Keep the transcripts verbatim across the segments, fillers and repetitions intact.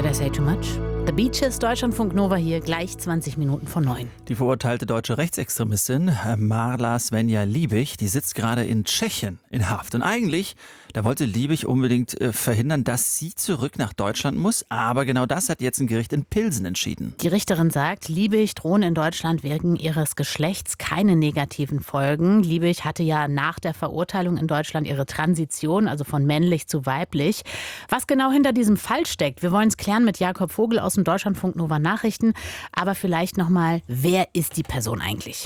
Did I say too much? The Beaches, Deutschlandfunk Nova hier, gleich zwanzig Minuten vor neun. Die verurteilte deutsche Rechtsextremistin Marla Svenja Liebig, die sitzt gerade in Tschechien in Haft. Und eigentlich, da wollte Liebig unbedingt äh, verhindern, dass sie zurück nach Deutschland muss. Aber genau das hat jetzt ein Gericht in Pilsen entschieden. Die Richterin sagt, Liebig drohen in Deutschland wegen ihres Geschlechts keine negativen Folgen. Liebig hatte ja nach der Verurteilung in Deutschland ihre Transition, also von männlich zu weiblich. Was genau hinter diesem Fall steckt, wir wollen es klären mit Jakob Vogel aus dem Deutschlandfunk Nova Nachrichten. Aber vielleicht nochmal, wer ist die Person eigentlich?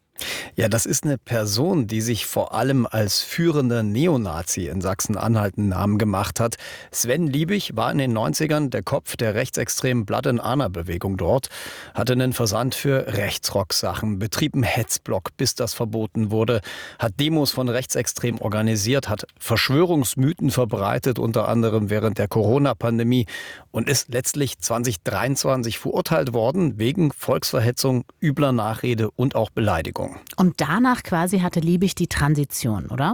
Ja, das ist eine Person, die sich vor allem als führender Neonazi in Sachsen-Anhalt einen Namen gemacht hat. Sven Liebig war in den neunzigern der Kopf der rechtsextremen Blood and Honor-Bewegung dort, hatte einen Versand für Rechtsrock-Sachen, betrieb einen Hetzblock, bis das verboten wurde, hat Demos von Rechtsextremen organisiert, hat Verschwörungsmythen verbreitet, unter anderem während der Corona-Pandemie und ist letztlich zwanzig dreiundzwanzig verurteilt worden wegen Volksverhetzung, übler Nachrede und auch Beleidigung. Und danach quasi hatte Liebig die Transition, oder?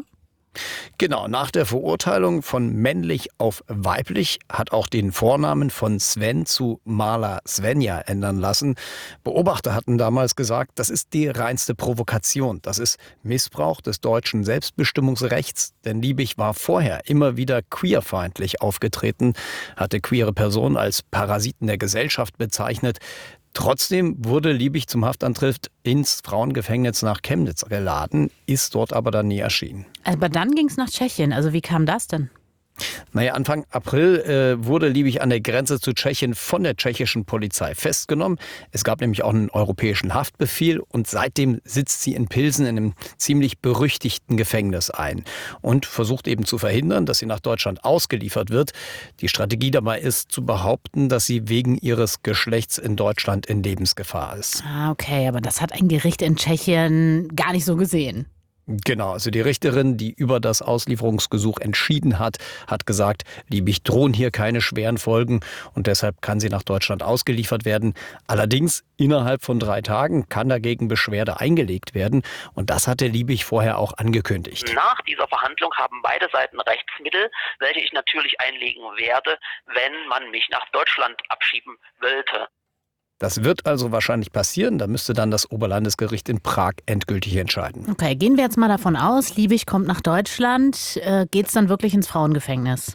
Genau, nach der Verurteilung von männlich auf weiblich hat auch den Vornamen von Sven zu Marla Svenja ändern lassen. Beobachter hatten damals gesagt, das ist die reinste Provokation. Das ist Missbrauch des deutschen Selbstbestimmungsrechts. Denn Liebig war vorher immer wieder queerfeindlich aufgetreten, hatte queere Personen als Parasiten der Gesellschaft bezeichnet. Trotzdem wurde Liebig zum Haftantritt ins Frauengefängnis nach Chemnitz geladen, ist dort aber dann nie erschienen. Aber dann ging es nach Tschechien. Also wie kam das denn? Naja, Anfang April äh, wurde Liebig an der Grenze zu Tschechien von der tschechischen Polizei festgenommen. Es gab nämlich auch einen europäischen Haftbefehl und seitdem sitzt sie in Pilsen in einem ziemlich berüchtigten Gefängnis ein und versucht eben zu verhindern, dass sie nach Deutschland ausgeliefert wird. Die Strategie dabei ist zu behaupten, dass sie wegen ihres Geschlechts in Deutschland in Lebensgefahr ist. Ah, okay, aber das hat ein Gericht in Tschechien gar nicht so gesehen. Genau, also die Richterin, die über das Auslieferungsgesuch entschieden hat, hat gesagt, Liebig drohen hier keine schweren Folgen und deshalb kann sie nach Deutschland ausgeliefert werden. Allerdings innerhalb von drei Tagen kann dagegen Beschwerde eingelegt werden und das hatte Liebig vorher auch angekündigt. Nach dieser Verhandlung haben beide Seiten Rechtsmittel, welche ich natürlich einlegen werde, wenn man mich nach Deutschland abschieben wollte. Das wird also wahrscheinlich passieren. Da müsste dann das Oberlandesgericht in Prag endgültig entscheiden. Okay, gehen wir jetzt mal davon aus, Liebig kommt nach Deutschland. Äh, geht's dann wirklich ins Frauengefängnis?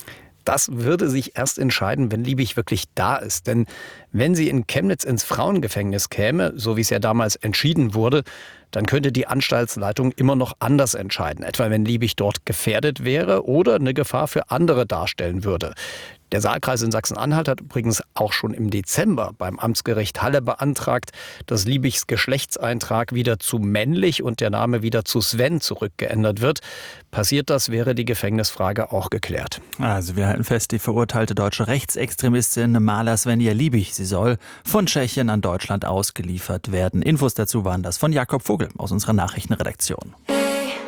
Das würde sich erst entscheiden, wenn Liebig wirklich da ist. Denn wenn sie in Chemnitz ins Frauengefängnis käme, so wie es ja damals entschieden wurde, dann könnte die Anstaltsleitung immer noch anders entscheiden. Etwa wenn Liebig dort gefährdet wäre oder eine Gefahr für andere darstellen würde. Der Saalkreis in Sachsen-Anhalt hat übrigens auch schon im Dezember beim Amtsgericht Halle beantragt, dass Liebigs Geschlechtseintrag wieder zu männlich und der Name wieder zu Sven zurückgeändert wird. Passiert das, wäre die Gefängnisfrage auch geklärt. Also wir halten fest, die verurteilte deutsche Rechtsextremistin Marla Svenja Liebig, sie soll von Tschechien an Deutschland ausgeliefert werden. Infos dazu waren das von Jakob Vogel aus unserer Nachrichtenredaktion.